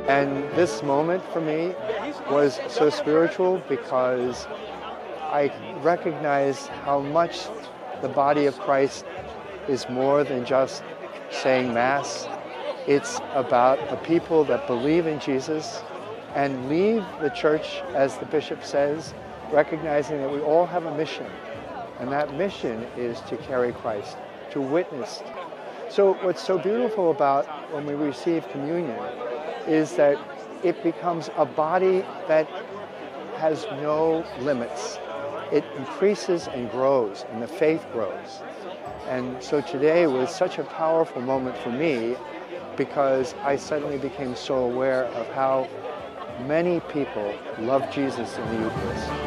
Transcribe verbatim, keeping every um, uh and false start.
And this moment for me was so spiritual because I recognize how much the body of Christ is more than just saying Mass. It's about a people that believe in Jesus and leave the church, as the bishop says, recognizing that we all have a mission. And that mission is to carry Christ, to witness. So what's so beautiful about when we receive communion is that it becomes a body that has no limits. It increases and grows, and the faith grows. And so today was such a powerful moment for me because I suddenly became so aware of how many people love Jesus in the Eucharist.